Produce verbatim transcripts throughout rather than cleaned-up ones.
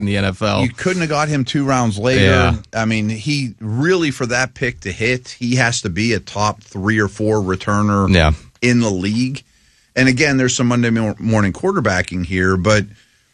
in the N F L. You couldn't have got him two rounds later. Yeah. I mean, he really, for that pick to hit, he has to be a top three or four returner yeah. in the league. And again, there's some Monday morning quarterbacking here, but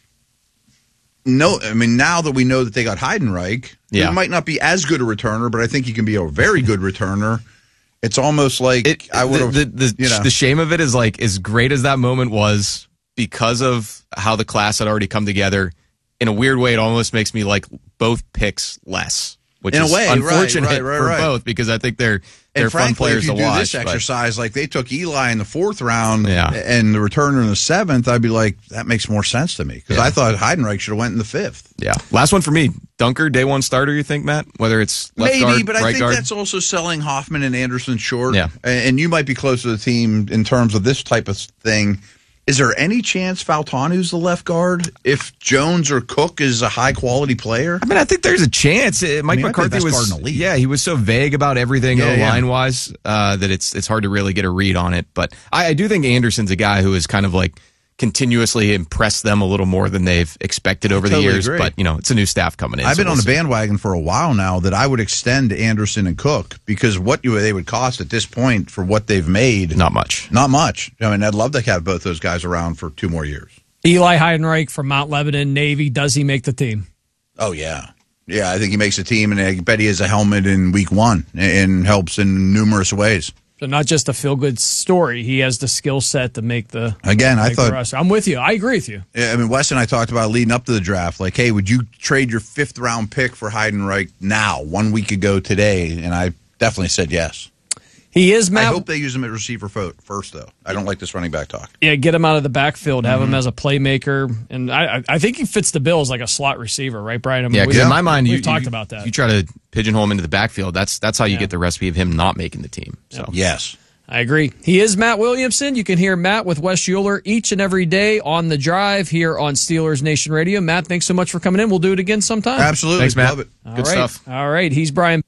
no, I mean, now that we know that they got Heidenreich, yeah. he might not be as good a returner, but I think he can be a very good returner. It's almost like it, I would have. The, the, the, you know. the shame of it is like, as great as that moment was, because of how the class had already come together, in a weird way, it almost makes me like both picks less, which in is a way, unfortunate right, right, right, for right. both, because I think they're they're and fun frankly, players if you to do watch. this exercise, but, like they took Eli in the fourth round yeah. and the returner in the seventh, I'd be like, that makes more sense to me, because yeah. I thought Heidenreich should have went in the fifth. Yeah. Last one for me. Dunker, day one starter, you think, Matt? Whether it's left Maybe, guard, but I right think guard? that's also selling Hoffman and Anderson short. Yeah. And you might be close to the team in terms of this type of thing. Is there any chance Faltanu's the left guard if Jones or Cook is a high-quality player? I mean, I think there's a chance. Uh, Mike I mean, McCarthy was, yeah, he was so vague about everything yeah, yeah. line-wise uh, that it's it's hard to really get a read on it. But I, I do think Anderson's a guy who has kind of like continuously impressed them a little more than they've expected over totally the years. agree. But, you know, it's a new staff coming in. I've so been we'll on the see. bandwagon for a while now that I would extend Anderson and Cook, because what you, they would cost at this point for what they've made. Not much. Not much. I mean, I'd love to have both those guys around for two more years. Eli Heidenreich from Mount Lebanon, Navy. Does he make the team? Oh, yeah. Yeah, I think he makes the team, and I bet he has a helmet in week one and helps in numerous ways. So not just a feel-good story. He has the skill set to make the Again, I make thought the roster. I'm with you. I agree with you. I mean, Wes and I talked about leading up to the draft, like, hey, would you trade your fifth round pick for Heidenreich now, one week ago today? And I definitely said yes. He is Matt. I hope they use him at receiver first, though. I don't like this running back talk. Yeah, get him out of the backfield, have Mm-hmm. him as a playmaker, and I I think he fits the bill as like a slot receiver, right, Brian? I mean, Yeah, we- because in my mind, we've you talked you, about that. You try to pigeonhole him into the backfield. That's that's how you Yeah. get the recipe of him not making the team. So Yes. I agree. He is Matt Williamson. You can hear Matt with Wes Euler each and every day on the drive here on Steelers Nation Radio. Matt, thanks so much for coming in. We'll do it again sometime. Absolutely. Thanks, Matt. Love it. All Good right. stuff. All right. He's Brian.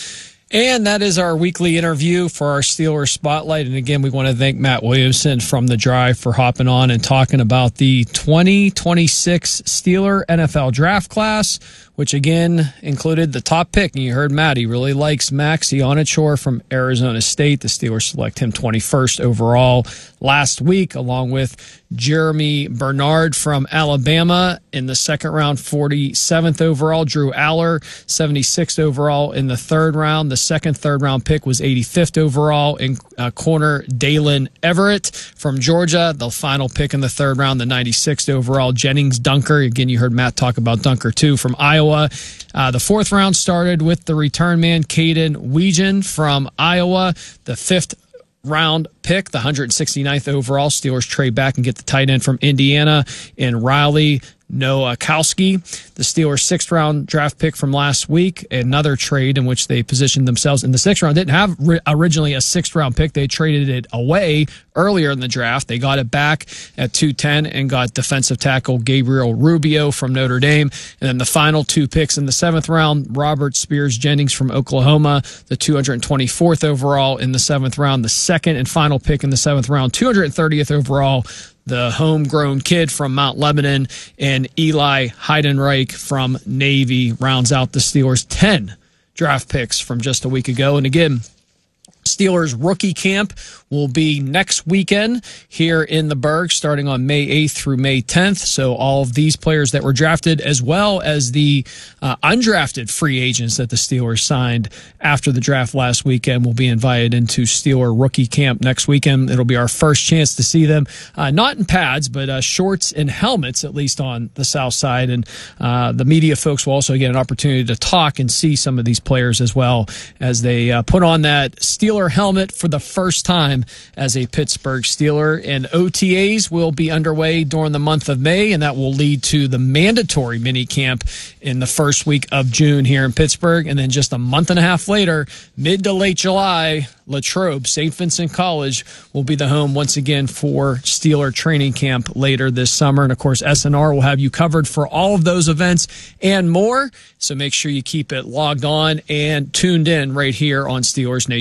And that is our weekly interview for our Steelers Spotlight. And again, we want to thank Matt Williamson from The Drive for hopping on and talking about the twenty twenty-six Steeler N F L Draft Class, which again included the top pick. And you heard Matt, he really likes Max Ionachor from Arizona State. The Steelers select him twenty-first overall last week, along with Jeremy Bernard from Alabama in the second round, forty-seventh overall. Drew Aller, seventy-sixth overall in the third round. The second third round pick was eighty-fifth overall in uh, corner Dalen Everett from Georgia. The final pick in the third round, the ninety-sixth overall, Jennings Dunker. Again, you heard Matt talk about Dunker too, from Iowa. Uh, the fourth round started with the return man, Caden Weegan from Iowa. The fifth round pick, the one hundred sixty-ninth overall, Steelers trade back and get the tight end from Indiana in Riley Nowakowski. The Steelers' sixth round draft pick from last week, another trade in which they positioned themselves in the sixth round. Didn't have ri- originally a sixth round pick. They traded it away earlier in the draft. They got it back at two ten and got defensive tackle Gabriel Rubio from Notre Dame. And then the final two picks in the seventh round, Robert Spears Jennings from Oklahoma, the two hundred twenty-fourth overall in the seventh round. The second and final pick in the seventh round, two hundred thirtieth overall, the homegrown kid from Mount Lebanon, and Eli Heidenreich from Navy rounds out the Steelers' ten draft picks from just a week ago. And again, Steelers rookie camp will be next weekend here in the Berg, starting on May eighth through May tenth. So all of these players that were drafted, as well as the uh, undrafted free agents that the Steelers signed after the draft last weekend, will be invited into Steeler rookie camp next weekend. It'll be our first chance to see them, uh, not in pads, but uh, shorts and helmets, at least on the south side. And uh, the media folks will also get an opportunity to talk and see some of these players as well as they uh, put on that Steeler helmet for the first time as a Pittsburgh Steeler. And O T As will be underway during the month of May, and that will lead to the mandatory mini camp in the first week of June here in Pittsburgh. And then just a month and a half later, mid to late July, Latrobe, Saint Vincent College will be the home once again for Steeler training camp later this summer. And of course, S N R will have you covered for all of those events and more. So make sure you keep it logged on and tuned in right here on Steelers Nation Radio.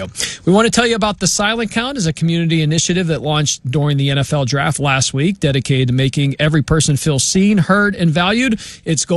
Radio. We want to tell you about the Silent Count as a community initiative that launched during the N F L draft last week, dedicated to making every person feel seen, heard, and valued. Its goal